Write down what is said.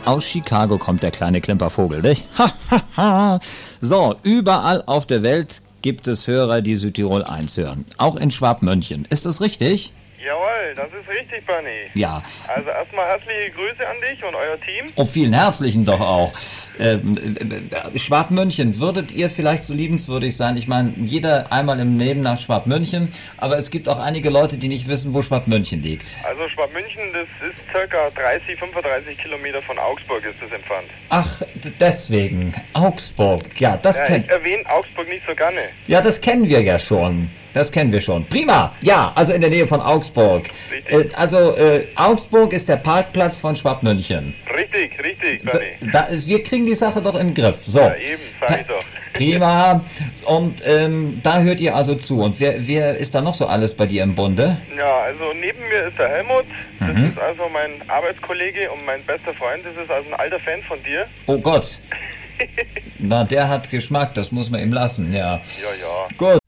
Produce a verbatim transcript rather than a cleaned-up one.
Aus Chicago kommt der kleine Klimpervogel, nicht? Ha, ha, ha. So, überall auf der Welt gibt es Hörer, die Südtirol eins hören. Auch in Schwabmünchen. Ist das richtig? Jawohl, das ist richtig, Bernie. Ja. Also erstmal herzliche Grüße an dich und euer Team. Oh, vielen herzlichen doch auch. Ähm, äh, Schwabmünchen, würdet ihr vielleicht so liebenswürdig sein? Ich meine, jeder einmal im Leben nach Schwabmünchen, aber es gibt auch einige Leute, die nicht wissen, wo Schwabmünchen liegt. Also Schwabmünchen, das ist circa dreißig, fünfunddreißig Kilometer von Augsburg ist das entfernt. Ach, d- deswegen. Augsburg. Ja, das Ja, kennt. ich erwähne Augsburg nicht so gerne. Ja, das kennen wir ja schon. Das kennen wir schon. Prima. Ja, also in der Nähe von Augsburg. Äh, also äh, Augsburg ist der Parkplatz von Schwabmünchen. Richtig, richtig, Da, Bernie. da ist, wir kriegen die Sache doch in den Griff. So. Ja, eben, sag ich doch. Prima. Und ähm, da hört ihr also zu. Und wer, wer ist da noch so alles bei dir im Bunde? Ja, also neben mir ist der Helmut. Das Mhm. ist also mein Arbeitskollege und mein bester Freund. Das ist also ein alter Fan von dir. Oh Gott. Na, der hat Geschmack. Das muss man ihm lassen. Ja. Ja, ja. Gut.